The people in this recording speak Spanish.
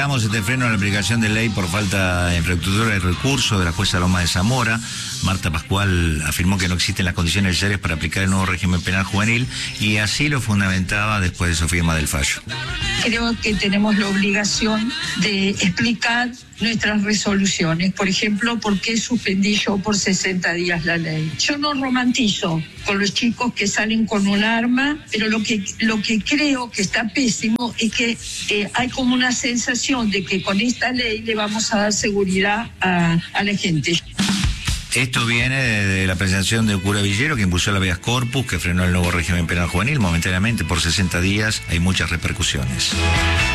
Damos este freno a la aplicación de ley por falta de infraestructura y recurso de la jueza Loma de Zamora. Marta Pascual afirmó que no existen las condiciones necesarias para aplicar el nuevo régimen penal juvenil y así lo fundamentaba después de su firma del fallo. Creo que tenemos la obligación de explicar nuestras resoluciones. Por ejemplo, ¿por qué suspendí yo por 60 días la ley? Yo no romantizo con los chicos que salen con un arma, pero lo que creo que está pésimo es que hay como una sensación de que con esta ley le vamos a dar seguridad a la gente. Esto viene de la presentación del cura Villero, que impulsó la habeas corpus, que frenó el nuevo régimen penal juvenil momentáneamente por 60 días. Hay muchas repercusiones.